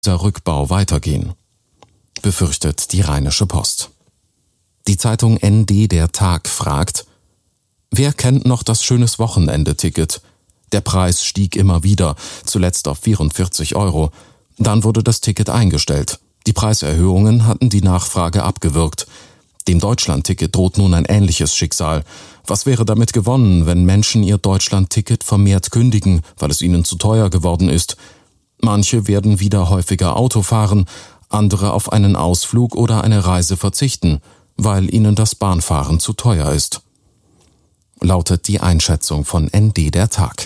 dieser Rückbau weitergehen, befürchtet die Rheinische Post. Die Zeitung ND Der Tag fragt: Wer kennt noch das Schönes Wochenende-Ticket? Der Preis stieg immer wieder, zuletzt auf 44 €. Dann wurde das Ticket eingestellt. Die Preiserhöhungen hatten die Nachfrage abgewürgt. Dem Deutschland-Ticket droht nun ein ähnliches Schicksal. Was wäre damit gewonnen, wenn Menschen ihr Deutschland-Ticket vermehrt kündigen, weil es ihnen zu teuer geworden ist? Manche werden wieder häufiger Auto fahren, andere auf einen Ausflug oder eine Reise verzichten, weil ihnen das Bahnfahren zu teuer ist. Lautet die Einschätzung von ND Der Tag.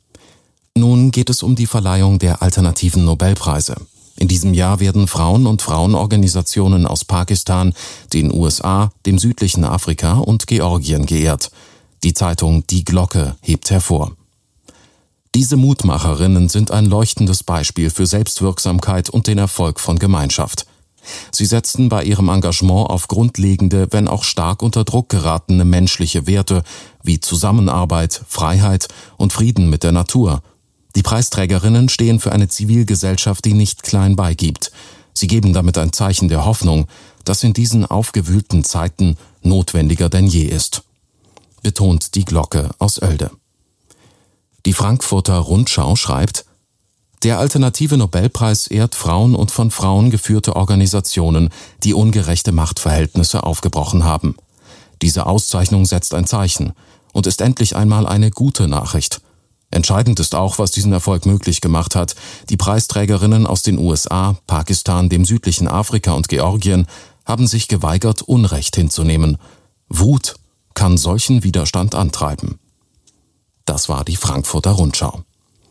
Nun geht es um die Verleihung der alternativen Nobelpreise. In diesem Jahr werden Frauen und Frauenorganisationen aus Pakistan, den USA, dem südlichen Afrika und Georgien geehrt. Die Zeitung Die Glocke hebt hervor: Diese Mutmacherinnen sind ein leuchtendes Beispiel für Selbstwirksamkeit und den Erfolg von Gemeinschaft. Sie setzten bei ihrem Engagement auf grundlegende, wenn auch stark unter Druck geratene menschliche Werte wie Zusammenarbeit, Freiheit und Frieden mit der Natur. Die Preisträgerinnen stehen für eine Zivilgesellschaft, die nicht klein beigibt. Sie geben damit ein Zeichen der Hoffnung, das in diesen aufgewühlten Zeiten notwendiger denn je ist, betont die Glocke aus Oelde. Die Frankfurter Rundschau schreibt: Der alternative Nobelpreis ehrt Frauen und von Frauen geführte Organisationen, die ungerechte Machtverhältnisse aufgebrochen haben. Diese Auszeichnung setzt ein Zeichen und ist endlich einmal eine gute Nachricht. Entscheidend ist auch, was diesen Erfolg möglich gemacht hat. Die Preisträgerinnen aus den USA, Pakistan, dem südlichen Afrika und Georgien haben sich geweigert, Unrecht hinzunehmen. Wut kann solchen Widerstand antreiben. Das war die Frankfurter Rundschau.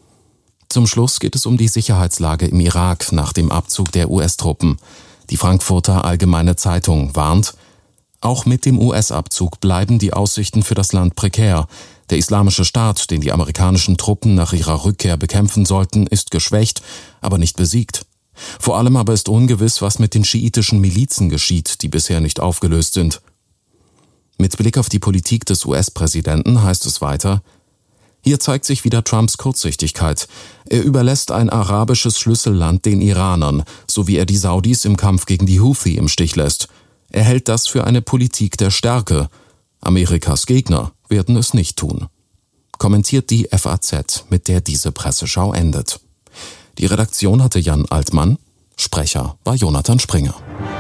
Zum Schluss geht es um die Sicherheitslage im Irak nach dem Abzug der US-Truppen. Die Frankfurter Allgemeine Zeitung warnt: Auch mit dem US-Abzug bleiben die Aussichten für das Land prekär. Der Islamische Staat, den die amerikanischen Truppen nach ihrer Rückkehr bekämpfen sollten, ist geschwächt, aber nicht besiegt. Vor allem aber ist ungewiss, was mit den schiitischen Milizen geschieht, die bisher nicht aufgelöst sind. Mit Blick auf die Politik des US-Präsidenten heißt es weiter: Hier zeigt sich wieder Trumps Kurzsichtigkeit. Er überlässt ein arabisches Schlüsselland den Iranern, so wie er die Saudis im Kampf gegen die Houthi im Stich lässt. Er hält das für eine Politik der Stärke. Amerikas Gegner werden es nicht tun, kommentiert die FAZ, mit der diese Presseschau endet. Die Redaktion hatte Jan Altmann, Sprecher war Jonathan Springer.